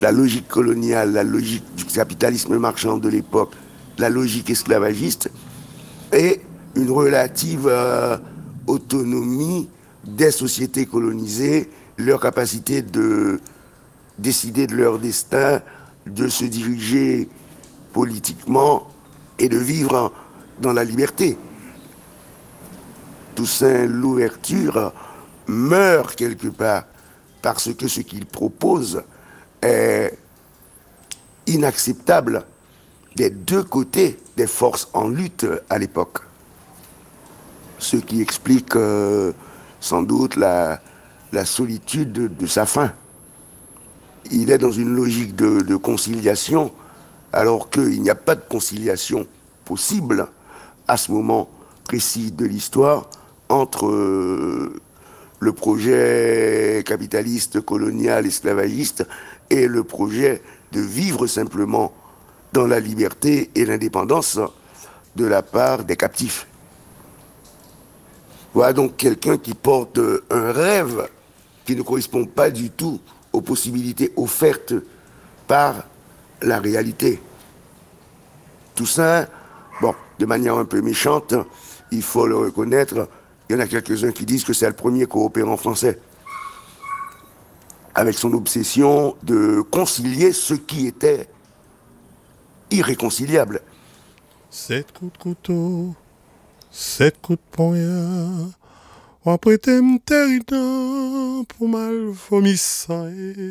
la logique coloniale, la logique du capitalisme marchand de l'époque, la logique esclavagiste, et une relative autonomie des sociétés colonisées, leur capacité de décider de leur destin, de se diriger politiquement et de vivre dans la liberté. Toussaint Louverture meurt quelque part parce que ce qu'il propose est inacceptable des deux côtés des forces en lutte à l'époque. Ce qui explique sans doute la solitude de sa fin. Il est dans une logique de conciliation, alors qu'il n'y a pas de conciliation possible à ce moment précis de l'histoire entre le projet capitaliste, colonial, esclavagiste et le projet de vivre simplement dans la liberté et l'indépendance de la part des captifs. Voilà donc quelqu'un qui porte un rêve qui ne correspond pas du tout aux possibilités offertes par la réalité. Toussaint, bon, de manière un peu méchante, il faut le reconnaître, il y en a quelques-uns qui disent que c'est le premier coopérant français, avec son obsession de concilier ce qui était irréconciliable. 7 coups de couteau, 7 coups de poignard, on prêtait mon territoire pour mal vomissant.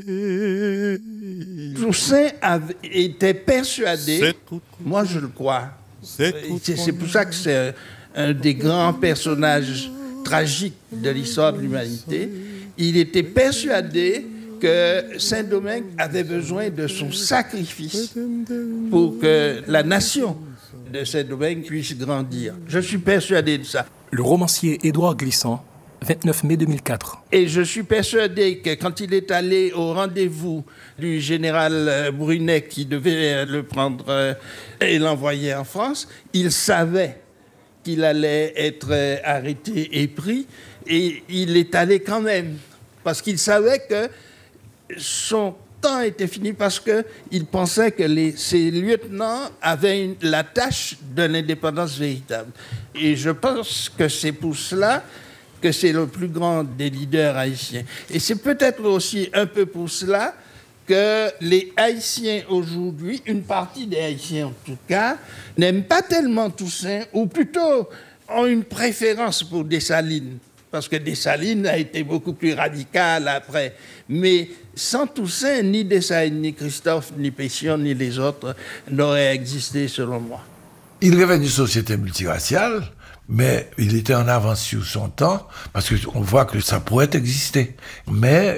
Toussaint était persuadé, moi je le crois, c'est pour ça que c'est un des grands personnages tragiques de l'histoire de l'humanité. Il était persuadé que Saint-Domingue avait besoin de son sacrifice pour que la nation de Saint-Domingue puisse grandir. Je suis persuadé de ça. Le romancier Édouard Glissant, 29 mai 2004. Et je suis persuadé que quand il est allé au rendez-vous du général Brunet qui devait le prendre et l'envoyer en France, il savait qu'il allait être arrêté et pris, et il est allé quand même, parce qu'il savait que son temps était fini, parce qu'il pensait que ses lieutenants avaient la tâche de l'indépendance véritable. Et je pense que c'est pour cela que c'est le plus grand des leaders haïtiens. Et c'est peut-être aussi un peu pour cela que les Haïtiens aujourd'hui, une partie des Haïtiens en tout cas, n'aiment pas tellement Toussaint, ou plutôt ont une préférence pour Dessalines, parce que Dessalines a été beaucoup plus radical après. Mais sans Toussaint, ni Dessalines, ni Christophe, ni Pétion, ni les autres n'auraient existé, selon moi. Il rêvait d'une société multiraciale, mais il était en avance sur son temps, parce qu'on voit que ça pourrait exister. Mais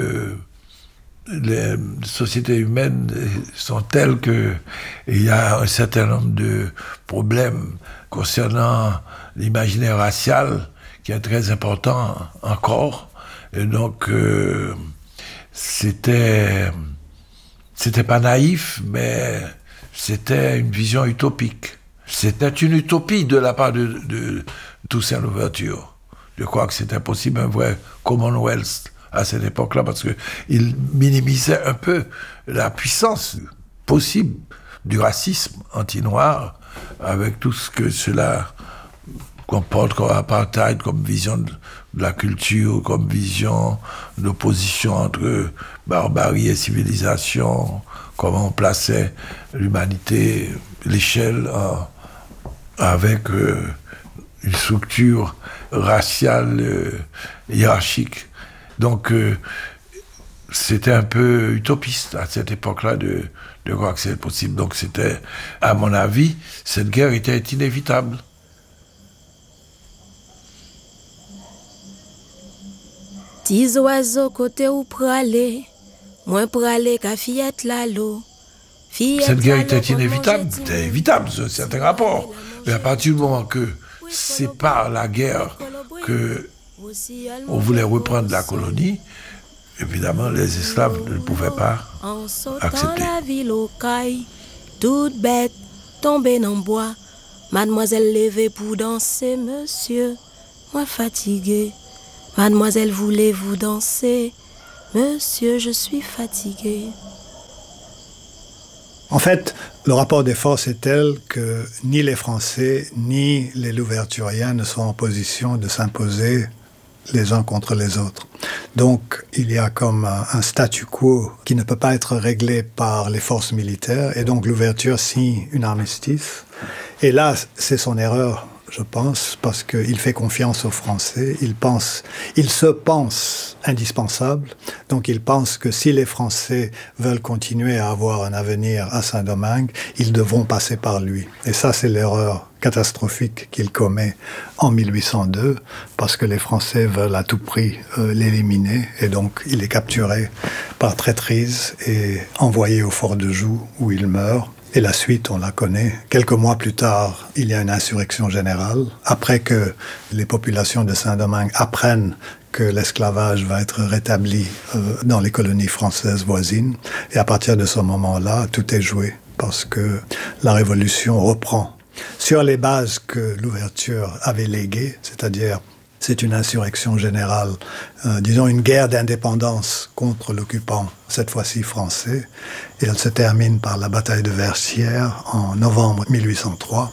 les sociétés humaines sont telles qu'il y a un certain nombre de problèmes concernant l'imaginaire racial qui est très important encore. Et donc, c'était pas naïf, mais c'était une vision utopique. C'était une utopie de la part de Toussaint Louverture. Je crois que c'était possible un vrai Commonwealth à cette époque-là, parce qu'il minimisait un peu la puissance possible du racisme anti-noir, avec tout ce que cela comporte comme apartheid, comme vision de la culture, comme vision d'opposition entre barbarie et civilisation, comment on plaçait l'humanité, l'échelle avec une structure raciale hiérarchique. Donc, c'était un peu utopiste à cette époque-là de croire que c'était possible. Donc, c'était, à mon avis, cette guerre était inévitable. Tis oiseaux côté ou pralé, moins pralé qu'à fillette la l'eau. Cette guerre était inévitable, c'était évitable, c'est un certain rapport. Mais à partir du moment que c'est par la guerre que on voulait reprendre la colonie, évidemment, les esclaves ne pouvaient pas accepter. La ville au caille, toute bête, tombée dans le bois. Mademoiselle levée pour danser, monsieur, moi fatigué. Mademoiselle, voulez-vous danser? Monsieur, je suis fatigué. En fait, le rapport des forces est tel que ni les Français ni les louverturiens ne sont en position de s'imposer les uns contre les autres. Donc, il y a comme un statu quo qui ne peut pas être réglé par les forces militaires, et donc l'ouverture signe une armistice. Et là, c'est son erreur, je pense, parce qu'il fait confiance aux Français, il se pense indispensable, donc il pense que si les Français veulent continuer à avoir un avenir à Saint-Domingue, ils devront passer par lui. Et ça, c'est l'erreur catastrophique qu'il commet en 1802, parce que les Français veulent à tout prix l'éliminer, et donc il est capturé par traîtrise et envoyé au fort de Joux, où il meurt. Et la suite, on la connaît. Quelques mois plus tard, il y a une insurrection générale. Après que les populations de Saint-Domingue apprennent que l'esclavage va être rétabli dans les colonies françaises voisines. Et à partir de ce moment-là, tout est joué, parce que la Révolution reprend sur les bases que l'ouverture avait léguées, c'est-à-dire c'est une insurrection générale, disons une guerre d'indépendance contre l'occupant, cette fois-ci français, et elle se termine par la bataille de Vertières en novembre 1803.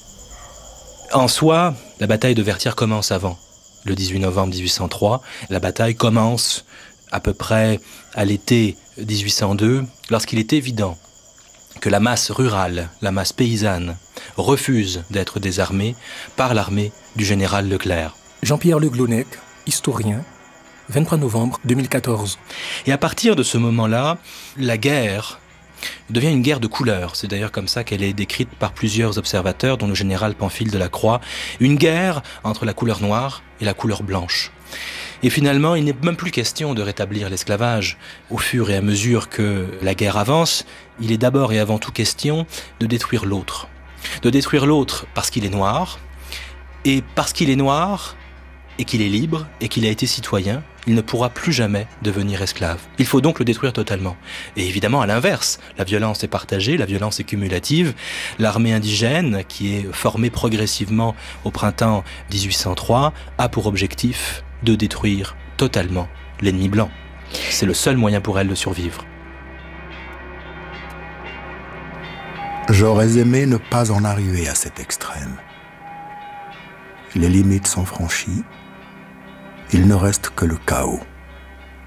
En soi, la bataille de Vertières commence avant, le 18 novembre 1803. La bataille commence à peu près à l'été 1802, lorsqu'il est évident que la masse rurale, la masse paysanne, refuse d'être désarmée par l'armée du général Leclerc. Jean-Pierre Le Glounec, historien, 23 novembre 2014. Et à partir de ce moment-là, la guerre devient une guerre de couleurs. C'est d'ailleurs comme ça qu'elle est décrite par plusieurs observateurs, dont le général Pamphile de la Croix. Une guerre entre la couleur noire et la couleur blanche. Et finalement, il n'est même plus question de rétablir l'esclavage. Au fur et à mesure que la guerre avance, il est d'abord et avant tout question de détruire l'autre. De détruire l'autre parce qu'il est noir, et parce qu'il est noir, et qu'il est libre, et qu'il a été citoyen, il ne pourra plus jamais devenir esclave. Il faut donc le détruire totalement. Et évidemment, à l'inverse, la violence est partagée, la violence est cumulative. L'armée indigène, qui est formée progressivement au printemps 1803, a pour objectif de détruire totalement l'ennemi blanc. C'est le seul moyen pour elle de survivre. J'aurais aimé ne pas en arriver à cet extrême. Les limites sont franchies, il ne reste que le chaos.